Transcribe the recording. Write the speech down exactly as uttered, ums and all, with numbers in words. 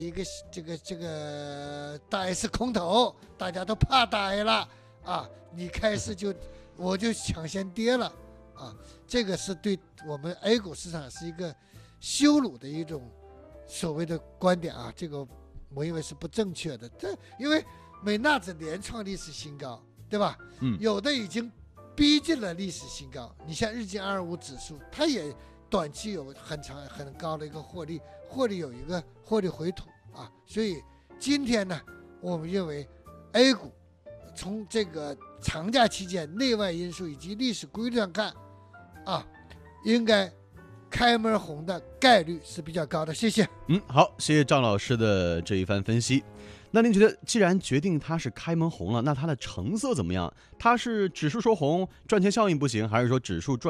一个这个这个大 S 空头，大家都怕大 A 了啊！你开始就我就抢先跌了啊！这个是对我们 A 股市场是一个羞辱的一种所谓的观点啊！这个我认为是不正确的。这因为美纳指连创历史新高，对吧？ 嗯， 有的已经逼近了历史新高。你像日经二二五指数，它也短期有很长很高的一个获利，获利有一个获利回吐啊。所以今天呢，我们认为 A 股从这个长假期间内外因素以及历史规律上看啊，应该开门红的概率是比较高的。谢谢。 嗯，好，谢谢张老师的这一番分析。那您觉得，既然决定它是开门红了，那它的成色怎么样？它是指数收红，赚钱效应不行，还是说指数赚